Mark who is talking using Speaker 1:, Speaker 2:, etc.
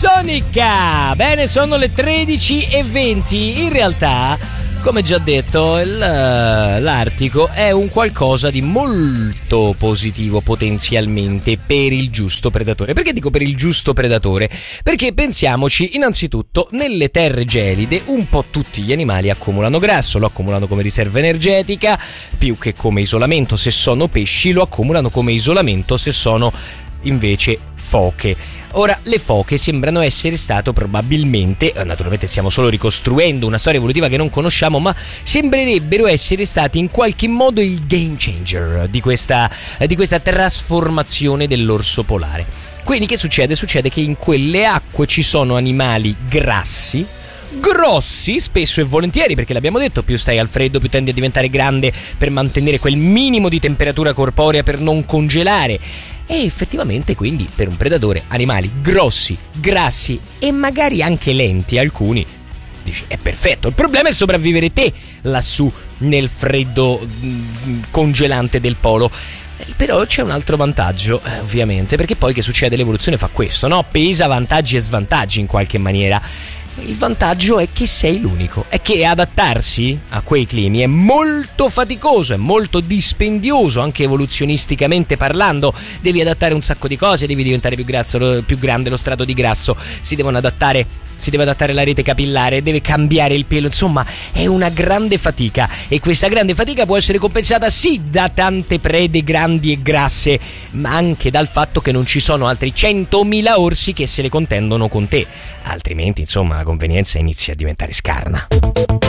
Speaker 1: Sonica. Bene, sono le 13:20. In realtà, come già detto, l'Artico è un qualcosa di molto positivo potenzialmente per il giusto predatore. Perché dico per il giusto predatore? Perché pensiamoci, innanzitutto, nelle terre gelide un po' tutti gli animali accumulano grasso, lo accumulano come riserva energetica, più che come isolamento. Se sono pesci, lo accumulano come isolamento se sono invece foche. Ora, le foche sembrano essere stato probabilmente, naturalmente stiamo solo ricostruendo una storia evolutiva che non conosciamo, ma sembrerebbero essere stati in qualche modo il game changer di questa trasformazione dell'orso polare. Quindi che succede? Succede che in quelle acque ci sono animali grossi, spesso e volentieri, perché l'abbiamo detto, più stai al freddo più tendi a diventare grande per mantenere quel minimo di temperatura corporea per non congelare. E effettivamente quindi per un predatore animali grossi, grassi e magari anche lenti alcuni, dici è perfetto. Il problema è sopravvivere te lassù nel freddo congelante del polo. Però c'è un altro vantaggio, ovviamente, perché poi che succede? L'evoluzione fa questo, no? Pesa vantaggi e svantaggi in qualche maniera. Il vantaggio è che sei l'unico, è che adattarsi a quei climi è molto faticoso, è molto dispendioso, anche evoluzionisticamente parlando. Devi adattare un sacco di cose, devi diventare più grande lo strato di grasso, si deve adattare la rete capillare, deve cambiare il pelo, insomma è una grande fatica, e questa grande fatica può essere compensata sì da tante prede grandi e grasse, ma anche dal fatto che non ci sono altri 100.000 orsi che se le contendono con te, altrimenti insomma la convenienza inizia a diventare scarna.